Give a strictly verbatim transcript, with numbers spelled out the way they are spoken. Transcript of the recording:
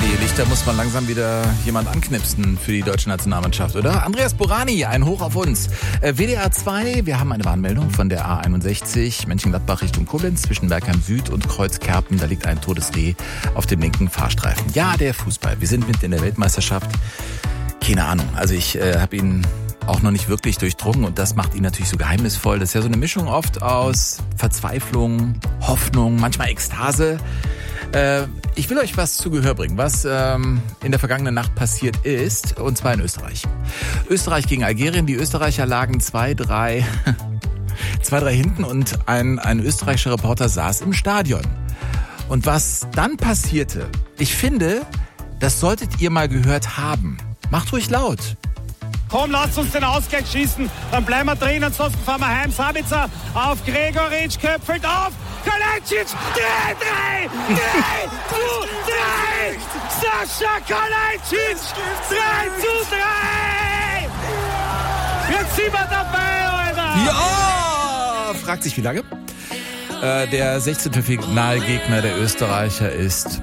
Licht, da muss man langsam wieder jemand anknipsen für die deutsche Nationalmannschaft, oder? Andreas Borani, ein Hoch auf uns. Äh, W D R zwei, wir haben eine Warnmeldung von der A einundsechzig, Mönchengladbach Richtung Koblenz, zwischen Bergheim Süd und Kreuzkerpen. Da liegt ein totes Reh auf dem linken Fahrstreifen. Ja, der Fußball. Wir sind mitten in der Weltmeisterschaft. Keine Ahnung, also ich äh, habe ihn auch noch nicht wirklich durchdrungen und das macht ihn natürlich so geheimnisvoll. Das ist ja so eine Mischung oft aus Verzweiflung, Hoffnung, manchmal Ekstase. Äh, ich will euch was zu Gehör bringen, was ähm, in der vergangenen Nacht passiert ist, und zwar in Österreich. Österreich gegen Algerien. Die Österreicher lagen zwei drei zwei drei hinten und ein, ein österreichischer Reporter saß im Stadion. Und was dann passierte, ich finde, das solltet ihr mal gehört haben. Macht ruhig laut. Komm, lasst uns den Ausgleich schießen, dann bleiben wir drin, ansonsten fahren wir heim. Sabitzer auf Gregoritsch, köpfelt auf, Kalajdzic, drei, drei, drei, zu drei, Sascha Kalajdzic, drei zu drei. Jetzt sind wir dabei, Alter. Ja! Fragt sich, wie lange? Äh, der sechzehnte Finalgegner der Österreicher ist